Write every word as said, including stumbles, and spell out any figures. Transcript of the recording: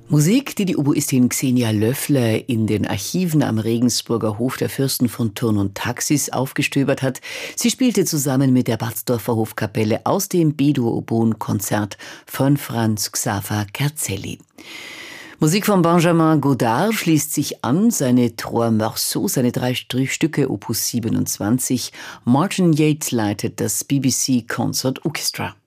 Musik, die die Oboistin Xenia Löffler in den Archiven am Regensburger Hof der Fürsten von Thurn und Taxis aufgestöbert hat. Sie spielte zusammen mit der Batzdorfer Hofkapelle aus dem B-Dur-Oboen-Konzert von Franz Xaver Kerzelli. Musik von Benjamin Godard schließt sich an, seine Trois Morceaux, seine drei Stücke Opus siebenundzwanzig. Martin Yates leitet das B B C Concert Orchestra.